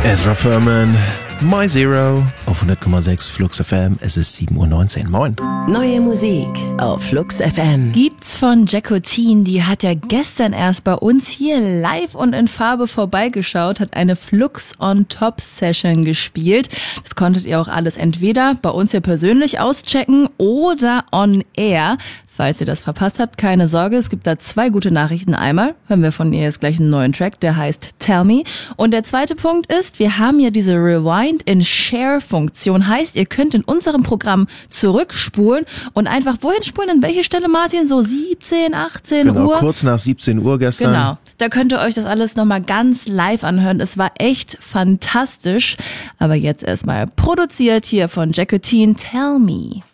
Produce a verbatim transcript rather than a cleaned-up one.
Ezra Furman, My Zero auf hundert Komma sechs Flux F M. Es ist sieben Uhr neunzehn. Moin. Neue Musik auf Flux F M. Gibt's von Jacqueline, die hat ja gestern erst bei uns hier live und in Farbe vorbeigeschaut, hat eine Flux on Top Session gespielt. Das konntet ihr auch alles entweder bei uns hier persönlich auschecken oder on air. Falls ihr das verpasst habt, keine Sorge, es gibt da zwei gute Nachrichten. Einmal hören wir von ihr jetzt gleich einen neuen Track, der heißt Tell Me. Und der zweite Punkt ist, wir haben ja diese Rewind in Share-Funktion. Heißt, ihr könnt in unserem Programm zurückspulen und einfach, wohin spulen? An welche Stelle, Martin? So siebzehn, achtzehn genau, Uhr? Kurz nach siebzehn Uhr gestern. Genau, da könnt ihr euch das alles nochmal ganz live anhören. Es war echt fantastisch. Aber jetzt erstmal produziert hier von Jacqueline, Tell Me.